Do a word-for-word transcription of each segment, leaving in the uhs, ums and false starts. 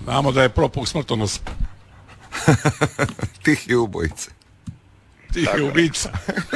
Znamo da je propuk smrtonos. Tihi ubojice. Tihi ubica.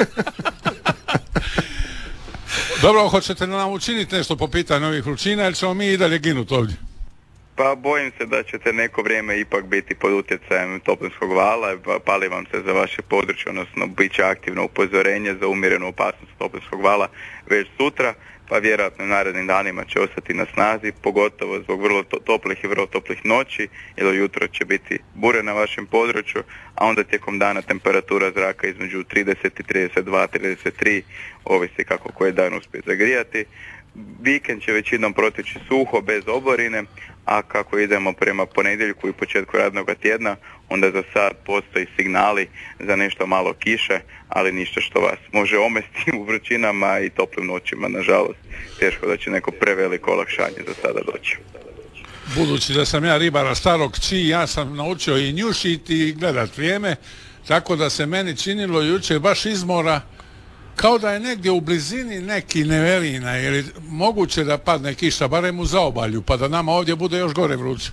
Dobro, hoćete nam učiniti nešto po pitanju ovih vrućina ili ćemo mi i dalje ginuti ovdje? Pa bojim se da ćete neko vrijeme ipak biti pod utjecajem toplinskog vala, pali vam se za vaše područje, odnosno bit će aktivno upozorenje za umjerenu opasnost toplinskog vala već sutra, pa vjerojatno u narednim danima će ostati na snazi, pogotovo zbog vrlo to- toplih i vrlo toplih noći, jer jutro će biti bure na vašem području, a onda tijekom dana temperatura zraka između trideset i trideset dva, trideset tri, ovisi kako koji dan uspije zagrijati. Vikend će većinom proteći suho, bez oborine, a kako idemo prema ponedjeljku i početku radnog tjedna, onda za sad postoji signali za nešto malo kiše, ali ništa što vas može omesti u vrućinama i toplim noćima, nažalost. Teško da će neko preveliko olakšanje za sada doći. Budući da sam ja ribara starog kći, ja sam naučio i njušiti i gledat vrijeme, tako da se meni činilo jučer baš izmora, kao da je negdje u blizini neki neverina, jer je moguće da padne kiša, barem u zaobalju, pa da nama ovdje bude još gore vruće.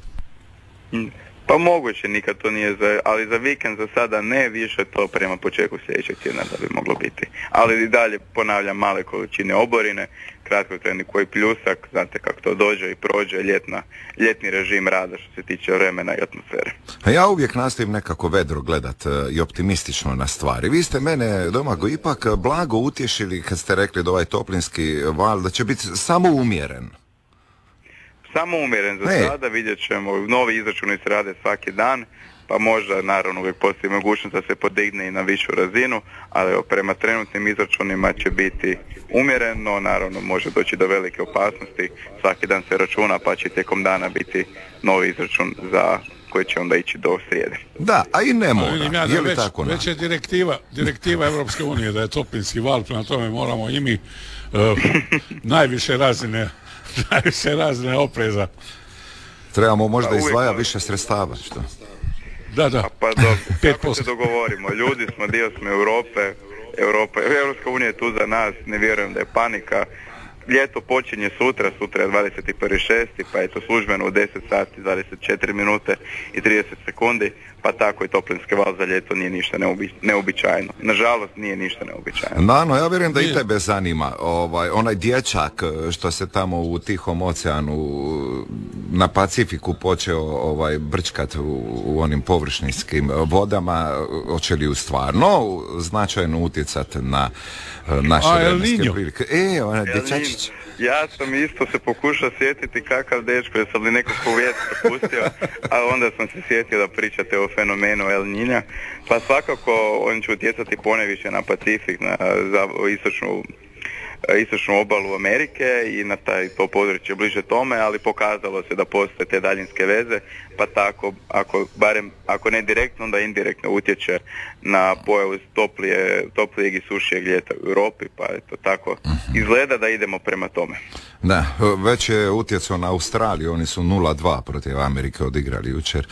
Pa moguće, nikad to nije, za, ali za vikend za sada ne, više to prema početku sljedećeg tjedna da bi moglo biti. Ali i dalje, ponavljam, male količine oborine, kratkotrajni koji pljusak, znate kako to dođe i prođe, ljetna, ljetni režim rada što se tiče vremena i atmosfere. A ja uvijek nastojim nekako vedro gledat e, i optimistično na stvari. Vi ste mene, Domago, ipak blago utješili kad ste rekli da ovaj toplinski val da će biti samo umjeren. Samo umjeren za Ne. sada, vidjet ćemo, novi izračuni se rade svaki dan, pa možda naravno uvijek postoji mogućnost da se podigne i na višu razinu, ali evo, prema trenutnim izračunima će biti umjereno, naravno može doći do velike opasnosti, svaki dan se računa pa će tijekom dana biti novi izračun za koji će onda ići do srijede. Da, a i ne A mora. vidim ja da Je li već, tako? na? već je direktiva, direktiva Europske unije da je toplinski val, prema tome moramo i mi uh, najviše razine najviše razine opreza. Trebamo možda Pa uvijek izdvaja mora. više sredstava, što? Da, da. Pa dobro, pet kako posto. se dogovorimo, ljudi smo, dio smo Europe, Europa, Europska unija je tu za nas, ne vjerujem da je panika. Ljeto počinje sutra, sutra je dvadeset prvi šesti, pa je to službeno u deset sati, dvadeset četiri minute i trideset sekundi, pa tako i toplinski val za ljeto nije ništa neobi, neobičajno. Nažalost nije ništa neobičajno. Nano, ja vjerujem da i Nije. tebe zanima ovaj, onaj dječak što se tamo u Tihom oceanu na Pacifiku počeo ovaj, brčkat u, u onim površinskim vodama, hoće li u stvarno značajno utjecat na eh, naše A, El vremenske Niño. prilike. E, onaj El dječačić. Niño. Ja sam isto se pokušao sjetiti kakav dečko, jesam li nekako vijest propustio, a onda sam se sjetio da pričate o fenomenu El Niña. Pa svakako on će utjecati poneviše na Pacifik, na za, istočnu, istočnu obalu Amerike i na taj to područje bliže tome, ali pokazalo se da postoje te daljinske veze, pa tako, ako, barem, ako ne direktno, onda indirektno utječe na pojavu toplije, toplijeg i sušijeg ljeta u Europi, pa eto tako, izgleda da idemo prema tome. Da, već je utjecao na Australiju, oni su nula dva protiv Amerike odigrali jučer.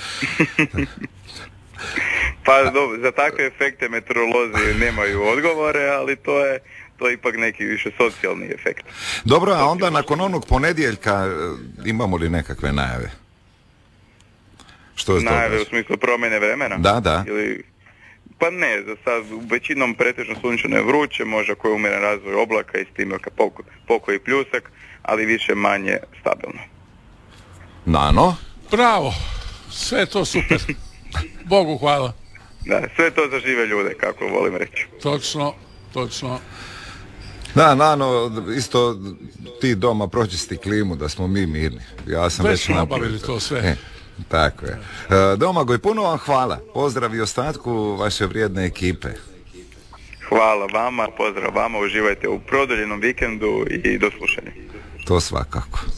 Pa dobro, za takve efekte meteorolozi nemaju odgovore, ali to je to je ipak neki više socijalni efekt. Dobro, a onda nakon onog ponedjeljka eh, imamo li nekakve najave? Što je Najave u događa? smislu promjene vremena? Da, da. Ili... Pa ne, za sad većinom pretežno sunčano je vruće, možda koji umjeren razvoj oblaka i s time poko, pokoji pljusak, ali više manje stabilno. Nano? Bravo, sve je to super. Bogu hvala. Da, sve to za žive ljude, kako volim reći. Točno, točno. Da, Nano, isto ti doma pročisti klimu da smo mi mirni. Ja sam Već već smo napravio obavili to sve. E, tako je. E, Domagoj, puno vam hvala. Pozdrav i ostatku vaše vrijedne ekipe. Hvala vama, pozdrav vama, uživajte u produljenom vikendu i do slušanja. To svakako.